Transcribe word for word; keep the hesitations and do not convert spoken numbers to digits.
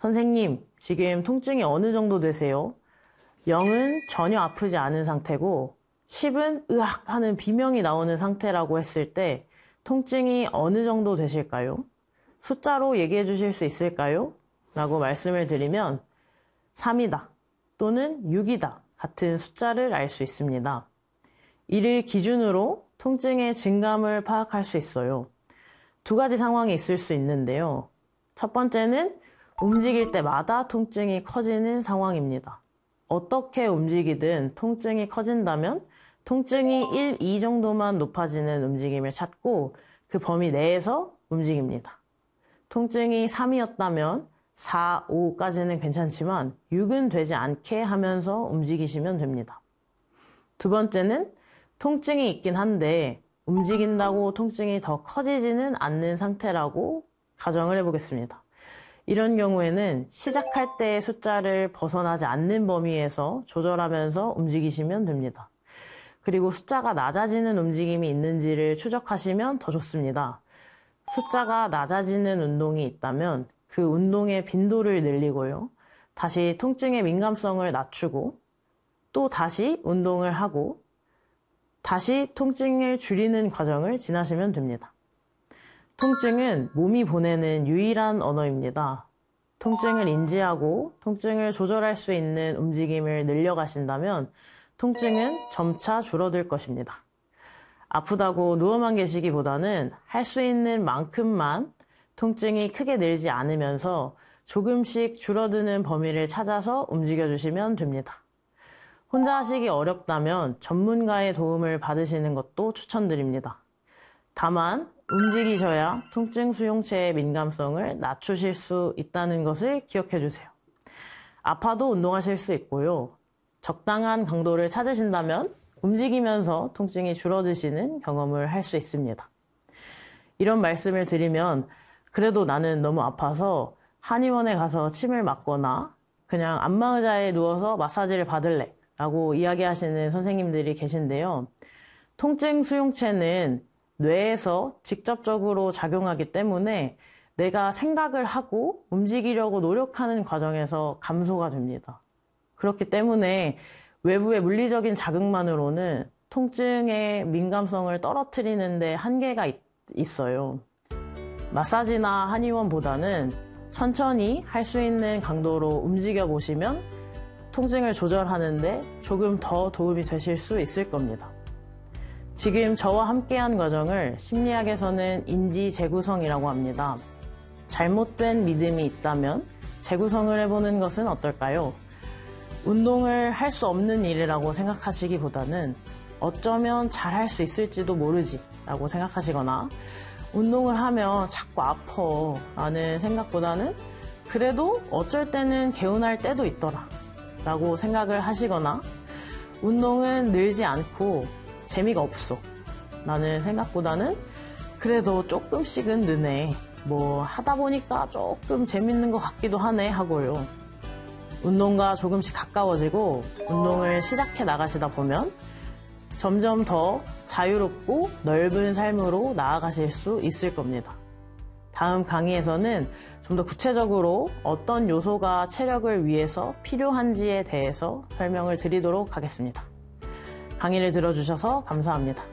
선생님, 지금 통증이 어느 정도 되세요? 영은 전혀 아프지 않은 상태고 십은 으악 하는 비명이 나오는 상태라고 했을 때 통증이 어느 정도 되실까요? 숫자로 얘기해 주실 수 있을까요? 라고 말씀을 드리면 삼이다 또는 육이다 같은 숫자를 알 수 있습니다. 이를 기준으로 통증의 증감을 파악할 수 있어요. 두 가지 상황이 있을 수 있는데요. 첫 번째는 움직일 때마다 통증이 커지는 상황입니다. 어떻게 움직이든 통증이 커진다면 통증이 일, 이 정도만 높아지는 움직임을 찾고 그 범위 내에서 움직입니다. 통증이 삼이었다면 사, 오까지는 괜찮지만 육은 되지 않게 하면서 움직이시면 됩니다. 두 번째는 통증이 있긴 한데 움직인다고 통증이 더 커지지는 않는 상태라고 가정을 해보겠습니다. 이런 경우에는 시작할 때의 숫자를 벗어나지 않는 범위에서 조절하면서 움직이시면 됩니다. 그리고 숫자가 낮아지는 움직임이 있는지를 추적하시면 더 좋습니다. 숫자가 낮아지는 운동이 있다면 그 운동의 빈도를 늘리고요. 다시 통증의 민감성을 낮추고 또 다시 운동을 하고 다시 통증을 줄이는 과정을 지나시면 됩니다. 통증은 몸이 보내는 유일한 언어입니다. 통증을 인지하고 통증을 조절할 수 있는 움직임을 늘려가신다면 통증은 점차 줄어들 것입니다. 아프다고 누워만 계시기보다는 할 수 있는 만큼만 통증이 크게 늘지 않으면서 조금씩 줄어드는 범위를 찾아서 움직여주시면 됩니다. 혼자 하시기 어렵다면 전문가의 도움을 받으시는 것도 추천드립니다. 다만 움직이셔야 통증 수용체의 민감성을 낮추실 수 있다는 것을 기억해 주세요. 아파도 운동하실 수 있고요. 적당한 강도를 찾으신다면 움직이면서 통증이 줄어드시는 경험을 할 수 있습니다. 이런 말씀을 드리면 그래도 나는 너무 아파서 한의원에 가서 침을 맞거나 그냥 안마의자에 누워서 마사지를 받을래 라고 이야기하시는 선생님들이 계신데요. 통증 수용체는 뇌에서 직접적으로 작용하기 때문에 내가 생각을 하고 움직이려고 노력하는 과정에서 감소가 됩니다. 그렇기 때문에 외부의 물리적인 자극만으로는 통증의 민감성을 떨어뜨리는 데 한계가 있, 있어요. 마사지나 한의원보다는 천천히 할 수 있는 강도로 움직여 보시면 통증을 조절하는데 조금 더 도움이 되실 수 있을 겁니다. 지금 저와 함께한 과정을 심리학에서는 인지 재구성이라고 합니다. 잘못된 믿음이 있다면 재구성을 해보는 것은 어떨까요? 운동을 할 수 없는 일이라고 생각하시기보다는 어쩌면 잘 할 수 있을지도 모르지 라고 생각하시거나 운동을 하면 자꾸 아파 라는 생각보다는 그래도 어쩔 때는 개운할 때도 있더라 라고 생각을 하시거나 운동은 늘지 않고 재미가 없어 라는 생각보다는 그래도 조금씩은 느네 뭐 하다 보니까 조금 재밌는 것 같기도 하네 하고요. 운동과 조금씩 가까워지고 운동을 시작해 나가시다 보면 점점 더 자유롭고 넓은 삶으로 나아가실 수 있을 겁니다. 다음 강의에서는 좀 더 구체적으로 어떤 요소가 체력을 위해서 필요한지에 대해서 설명을 드리도록 하겠습니다. 강의를 들어주셔서 감사합니다.